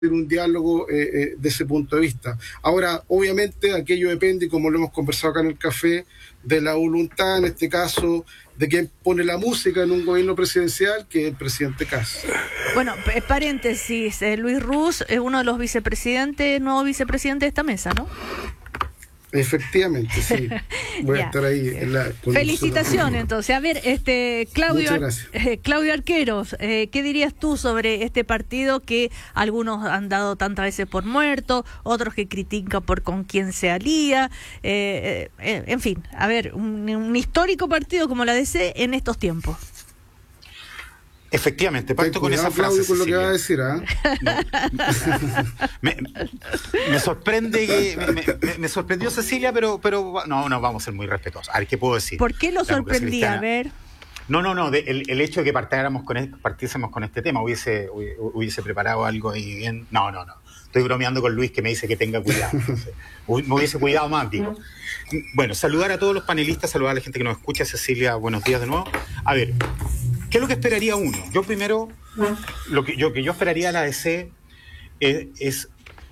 un diálogo de ese punto de vista. Ahora, obviamente, aquello depende, como lo hemos conversado acá en el café, de la voluntad, en este caso, de quien pone la música en un gobierno presidencial, que es el presidente Kast. Bueno, paréntesis, Luis Ruz es uno de los vicepresidentes, nuevo vicepresidente de esta mesa, ¿no? Efectivamente, sí. Voy a estar ahí en la conducción. Felicitaciones, entonces. A ver, Claudio, Muchas gracias. Claudio Arqueros, ¿qué dirías tú sobre este partido que algunos han dado tantas veces por muerto, otros que critican por con quién se alía? En fin, a ver, un histórico partido como la DC en estos tiempos. Efectivamente, parto con esa frase, Claudio, con lo que va a decir, me sorprende que me sorprendió Cecilia, pero no, vamos a ser muy respetuosos. A ver, ¿qué puedo decir? ¿Por qué lo sorprendía? A ver. No, el hecho de que partiésemos con este tema, hubiese preparado algo ahí bien. No. Estoy bromeando con Luis, que me dice que tenga cuidado. Entonces, me hubiese cuidado más, digo. Bueno, saludar a todos los panelistas, saludar a la gente que nos escucha. Cecilia, buenos días de nuevo. A ver, ¿qué es lo que esperaría uno? Yo primero, lo que yo esperaría de la DC es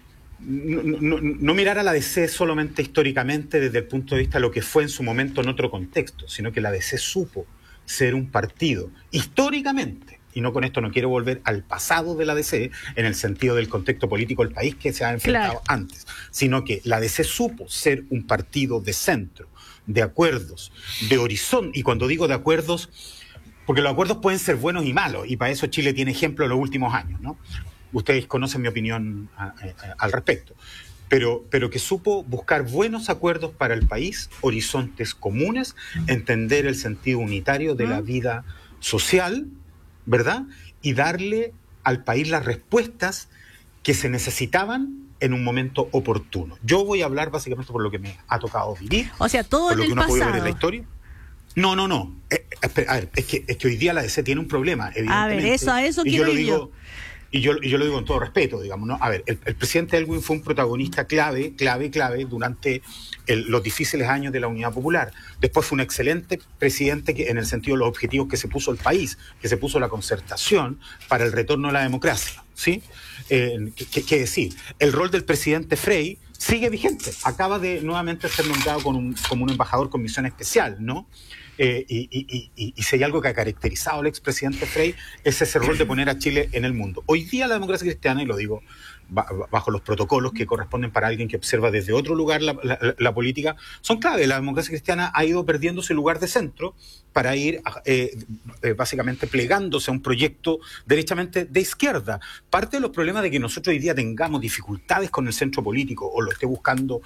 no mirar a la DC solamente históricamente desde el punto de vista de lo que fue en su momento en otro contexto, sino que la DC supo ser un partido históricamente, y no con esto no quiero volver al pasado de la DC en el sentido del contexto político del país que se ha enfrentado antes, sino que la DC supo ser un partido de centro, de acuerdos, de horizonte, y cuando digo de acuerdos, porque los acuerdos pueden ser buenos y malos, y para eso Chile tiene ejemplos en los últimos años, ¿no? Ustedes conocen mi opinión al respecto, pero que supo buscar buenos acuerdos para el país, horizontes comunes, entender el sentido unitario de la vida social, ¿verdad? Y darle al país las respuestas que se necesitaban en un momento oportuno. Yo voy a hablar básicamente por lo que me ha tocado vivir, o sea, todo por lo en que el uno ha podido pasado. ver en la historia. No. A ver, es que hoy día la DC tiene un problema, evidentemente. A ver, eso y quiero yo lo ir digo, y yo lo digo con todo respeto, digamos, ¿no? A ver, el presidente Elwin fue un protagonista clave durante los difíciles años de la Unidad Popular. Después fue un excelente presidente en el sentido de los objetivos que se puso el país, que se puso la concertación para el retorno a la democracia, ¿sí? ¿Qué decir? El rol del presidente Frey sigue vigente. Acaba de nuevamente ser nombrado como un embajador con misión especial, ¿no? Y si hay algo que ha caracterizado al expresidente Frey es ese rol de poner a Chile en el mundo. Hoy día la democracia cristiana, y lo digo bajo los protocolos que corresponden para alguien que observa desde otro lugar la política, son clave. La democracia cristiana ha ido perdiendo ese lugar de centro para ir básicamente plegándose a un proyecto derechamente de izquierda. Parte de los problemas de que nosotros hoy día tengamos dificultades con el centro político o lo esté buscando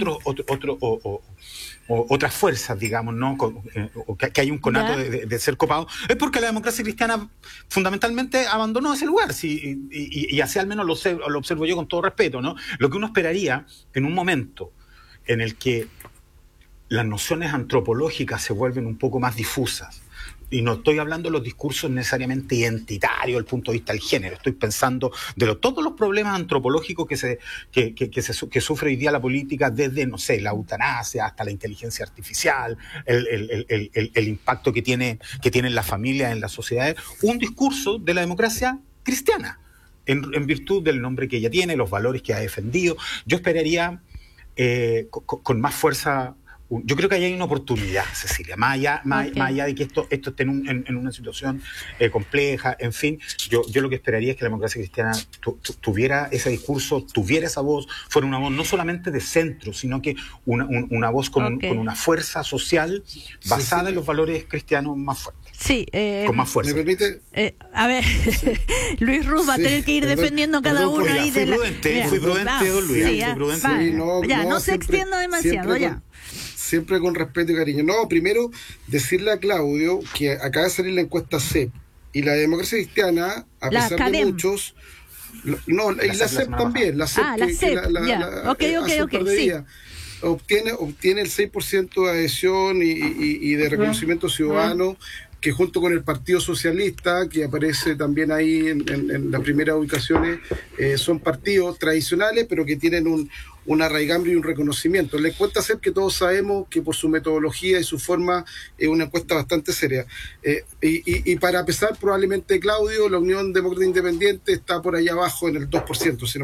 otras fuerzas, digamos, ¿no? O que hay un conato de ser copado, es porque la democracia cristiana fundamentalmente abandonó ese lugar, ¿sí? Y así al menos lo observo yo con todo respeto, ¿no? Lo que uno esperaría en un momento en el que las nociones antropológicas se vuelven un poco más difusas, y no estoy hablando de los discursos necesariamente identitarios desde el punto de vista del género, estoy pensando de todos los problemas antropológicos que sufre hoy día la política, desde, no sé, la eutanasia hasta la inteligencia artificial, el impacto que tiene en las familias, en las sociedades, un discurso de la democracia cristiana, en virtud del nombre que ella tiene, los valores que ha defendido. Yo esperaría con más fuerza. Yo creo que ahí hay una oportunidad, Cecilia, más allá de que esto esté en una situación compleja, en fin, yo lo que esperaría es que la democracia cristiana tuviera ese discurso, tuviera esa voz, fuera una voz no solamente de centro, sino que una voz con una fuerza social basada en los valores cristianos más fuertes. Sí, con más fuerza. ¿Me permite? A ver, Luis Ruz va a tener que ir defendiendo cada uno ahí de la... Fui prudente, don Luis. Fui prudente. No se extienda demasiado, ya. Siempre con respeto y cariño. No, primero decirle a Claudio que acaba de salir la encuesta CEP y la democracia cristiana, a pesar de muchos... No, y la CEP también. La CEP, la CEP, hace un par de días, obtiene el 6% de adhesión y de reconocimiento ciudadano, que junto con el Partido Socialista, que aparece también ahí en las primeras ubicaciones, son partidos tradicionales, pero que tienen una raigambre y un reconocimiento. La encuesta CEP, que todos sabemos que por su metodología y su forma es una encuesta bastante seria. Y para pesar probablemente Claudio, la Unión Demócrata Independiente está por allá abajo en el 2%, si no